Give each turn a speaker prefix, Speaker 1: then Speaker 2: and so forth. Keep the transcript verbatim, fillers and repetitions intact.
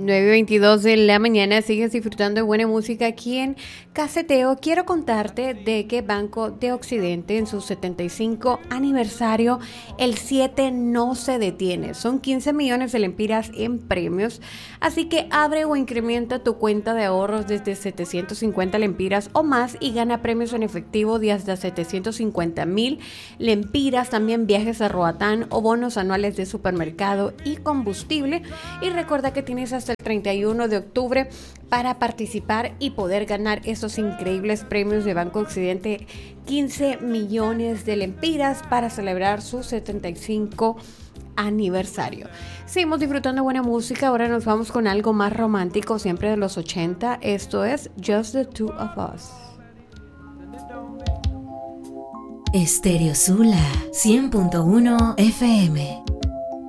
Speaker 1: nueve veintidós de la mañana, sigues disfrutando de buena música aquí en Caseteo. Quiero contarte de que Banco de Occidente en su setenta y cinco aniversario, el siete no se detiene. Son quince millones de lempiras en premios, así que abre o incrementa tu cuenta de ahorros desde setecientos cincuenta lempiras o más y gana premios en efectivo de hasta setecientos cincuenta mil lempiras, también viajes a Roatán o bonos anuales de supermercado y combustible. Y recuerda que tienes hasta el treinta y uno de octubre para participar y poder ganar esos increíbles premios de Banco Occidente, quince millones de lempiras para celebrar su setenta y cinco aniversario. Seguimos disfrutando buena música, ahora nos vamos con algo más romántico, siempre de los ochenta. Esto es Just the Two of Us.
Speaker 2: Estéreo Sula cien punto uno F M.